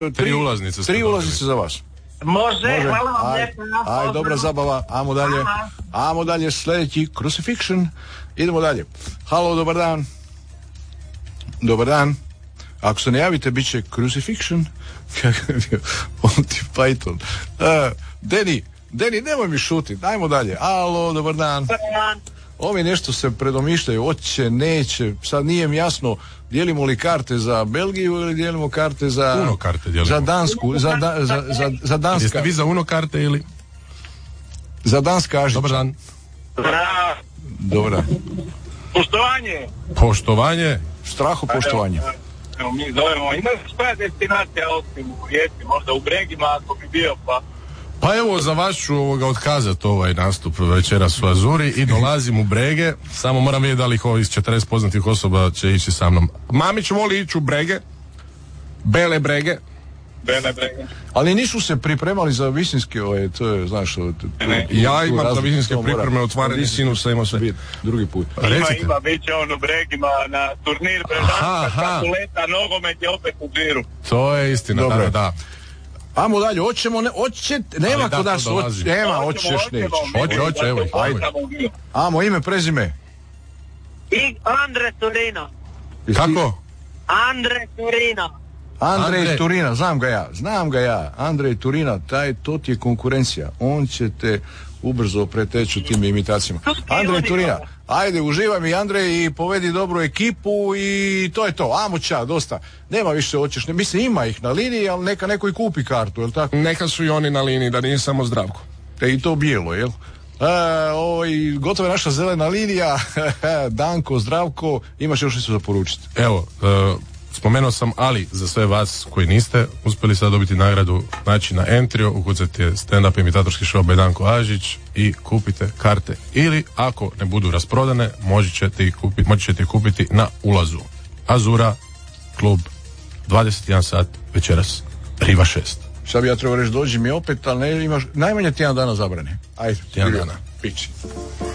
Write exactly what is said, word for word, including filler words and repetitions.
Tri, tri ulaznice. Tri ulaznice za vas. Može, Može. Hvala vam aj, lijepo. Aj, dobra zabava, amo dalje. Aha. Amo dalje, sljedeći Crucifixion. Idemo dalje. Halo, dobar dan. Dobar dan. Ako se ne javite, bit će Crucifixion. Monty Python. Uh, Deni, Deni, nemoj mi šuti, dajmo dalje. Alo, dobar dan. Dobar dan. Ovi nešto se predomišljaju, hoće, neće, sad nije mi jasno, dijelimo li karte za Belgiju ili dijelimo karte za... Uno karte dijelimo. Za Dansku, za, da, za, za, za Danska. Jeste vi za Uno karte ili... Za Danska Ažića. Dobar dan. Dobar dan. Poštovanje. Poštovanje. Straho poštovanje. Evo, mi zovemo, ima koja destinacija osim u Rijeci, možda u Bregima ako bi bio, pa... Pa evo, za vas ću ovoga otkazati ovaj nastup večeras u Azuri i dolazim u Brege, samo moram vidjeti da li ih ovih četrdeset poznatih osoba će ići sa mnom. Mamić voli ići u Brege, Bele Brege. Bele Brege. Ali nisu se pripremali za visinske, ovaj, to je, znaš... To, to, ja imam za visinske pripreme, otvaranje sinusa, imam sve. Drugi put. Ima, Recite. ima, bit će on u Bregima na turnir Brežanska, kako leta nogomet je opet u Biru. To je istina, Dobro. da, da. Amo dalje, hoćemo, ne, hoće, nema da, kod to nas, dolazi. hoće, nema, Hoćemo, hoćeš, hoćemo, nećeš. mi Hoće, hoće, evo ih, ajde. ajde. Amo, ime, prezime. I Andre Turino. Kako? Andre Turino. Andrej Andrej. Turina, znam ga ja, znam ga ja. Andrej Turina, taj, to ti je konkurencija. On će te ubrzo preteći tim imitacijama. Andrej Turina, ajde, uživaj mi Andrej i povedi dobru ekipu i to je to. Amo ča, dosta. Nema više hoćeš, ne, mislim ima ih na liniji, ali neka neko i kupi kartu, jel tako? Neka su i oni na liniji, da nije samo Zdravko. E, i to bijelo, jel? E, o, i gotova je naša zelena linija. Danko, Zdravko, imaš još nešto za poručiti? Evo, uh, spomenuo sam, ali za sve vas koji niste uspjeli sad dobiti nagradu, znači na Entrio, ukucajte stand-up imitatorski show by Danko Ažić i kupite karte. Ili ako ne budu rasprodane, moći ćete ih kupiti, moći ćete ih kupiti na ulazu. Azura, klub, dvadeset jedan sat večeras, Riva šest. Sad bi ja trebao reći, dođi mi opet, ali ne, imaš najmanje tjedan dana zabrane. Ajde, Tjedan dana. Pići.